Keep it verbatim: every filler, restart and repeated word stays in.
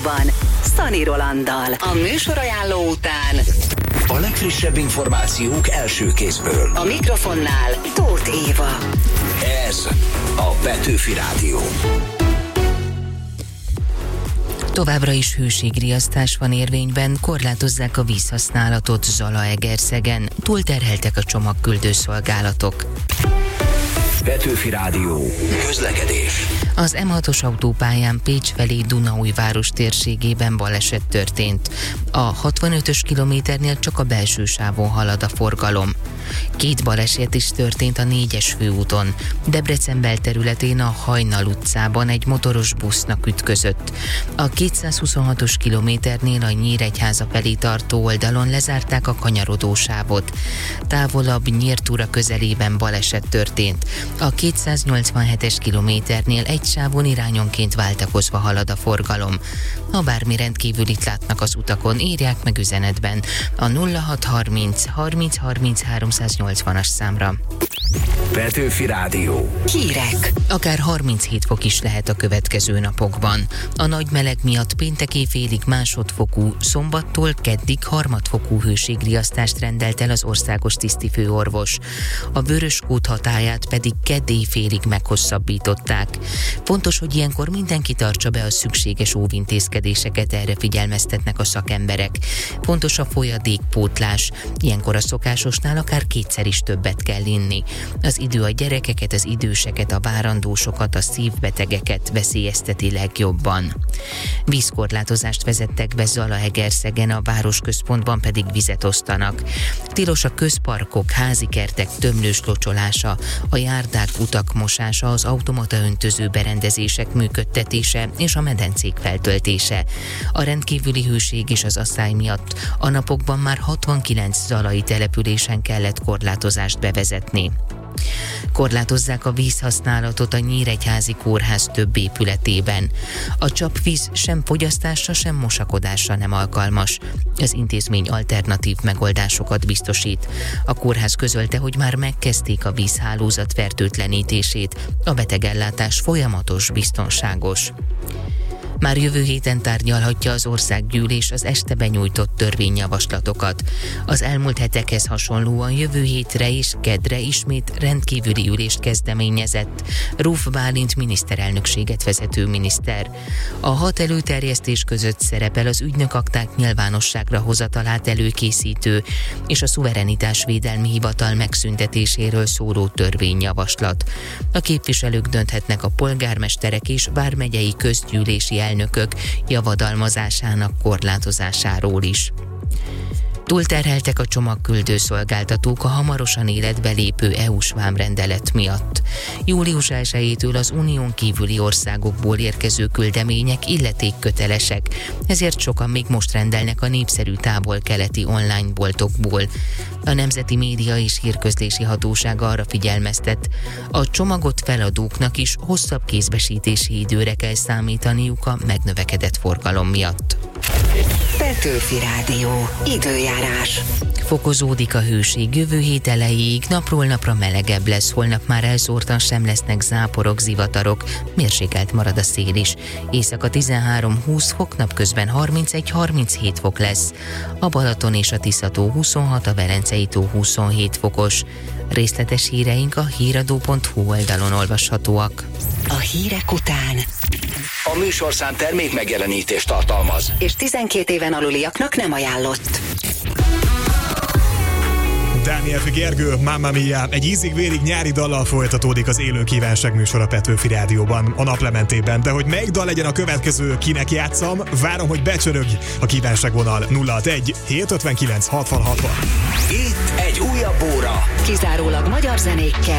Rádióban Szani Rolanddal. A műsorajánló után a legfrissebb információk első kézből. A mikrofonnál Tóth Éva. Ez a Petőfi Rádió. Továbbra is hőségriasztás van érvényben, korlátozzák a vízhasználatot Zalaegerszegen, túlterheltek a csomagküldőszolgálatok. Petőfi Rádió. Közlekedés. Az M hatos autópályán Pécs felé Dunaújváros térségében baleset történt. A hatvanötös kilométernél csak a belső sávon halad a forgalom. Két baleset is történt a négyes főúton. Debrecen belterületén a Hajnal utcában egy motoros busznak ütközött. A kétszázhuszonhatos kilométernél a Nyíregyháza felé tartó oldalon lezárták a kanyarodó sávot. Távolabb Nyírtúra közelében baleset történt. A kétszáznyolcvanhetes kilométernél egy sávon irányonként váltakozva halad a forgalom. Ha bármi rendkívülit látnak az utakon, írják meg üzenetben a nulla hat harminc harminc harminc háromszáznyolcvanas számra. Petőfi Rádió. Hírek. Akár harminchét fok is lehet a következő napokban. A nagy meleg miatt péntek éjfélig másodfokú, szombattól keddig harmadfokú hőségriasztást rendelt el az országos tisztifőorvos. A vörös kód hatályát pedig kedd éjfélig meghosszabbították. Fontos, hogy ilyenkor mindenki tartsa be a szükséges óvintézkedéseket, erre figyelmeztetnek a szakemberek. Fontos a folyadékpótlás. Ilyenkor a szokásosnál akár kétszer is többet kell inni. Az idő a gyerekeket, az időseket, a várandósokat, a szívbetegeket veszélyezteti legjobban. Vízkorlátozást vezettek be Zalaegerszegen, a városközpontban pedig vizet osztanak. Tilos a közparkok, házi kertek tömlős locsolása, a járdák, utak mosása, az automata öntöző berendezések működtetése és a medencék feltöltése. A rendkívüli hőség és az asszály miatt a napokban már hatvankilenc zalai településen kellett korlátozást bevezetni. Korlátozzák a vízhasználatot a Nyíregyházi kórház több épületében. A csapvíz sem fogyasztásra, sem mosakodásra nem alkalmas. Az intézmény alternatív megoldásokat biztosít. A kórház közölte, hogy már megkezdték a vízhálózat fertőtlenítését. A betegellátás folyamatos, biztonságos. Már jövő héten tárgyalhatja az országgyűlés az este benyújtott törvényjavaslatokat. Az elmúlt hetekhez hasonlóan jövő hétre és keddre ismét rendkívüli ülést kezdeményezett Ruf Bálint miniszterelnökséget vezető miniszter. A hat előterjesztés között szerepel az ügynökakták nyilvánosságra hozatalát előkészítő és a szuverenitásvédelmi hivatal megszüntetéséről szóló törvényjavaslat. A képviselők dönthetnek a polgármesterek és vármegyei közgyűlési elnökök javadalmazásának korlátozásáról is. Túlterheltek a csomagküldő szolgáltatók a hamarosan életbe lépő é u-s vámrendelet miatt. július elsejétől az unión kívüli országokból érkező küldemények illetékkötelesek, ezért sokan még most rendelnek a népszerű távol-keleti online boltokból. A Nemzeti Média és Hírközlési Hatóság arra figyelmeztet, a csomagot feladóknak is hosszabb kézbesítési időre kell számítaniuk a megnövekedett forgalom miatt. Petőfi Rádió. Időjárás. Fokozódik a hőség, jövő hét elejéig napról napra melegebb lesz, holnap már elszórtan sem lesznek záporok, zivatarok, mérsékelt marad a szél is. Éjszaka tizenhárom-húsz fok, napközben harmincegy-harminchét fok lesz. A Balaton és a Tisza-tó huszonhat, a Velencei tó huszonhét fokos. Részletes híreink a híradó pont hu oldalon olvashatóak. A hírek után A műsorszám termék megjelenítést tartalmaz, és tizenkét éven aluliaknak nem ajánlott. Dániel Gergő, Mamma Mia, egy ízig-vérig nyári dallal folytatódik az élő kívánság műsor a Petőfi Rádióban, a naplementében. De hogy melyik dal legyen a következő, kinek játszam, várom, hogy becsörögj a kívánságvonal nulla hatvanegy hét ötvenkilenc hatvan hatvan. itt egy újabb óra. Kizárólag magyar zenékkel.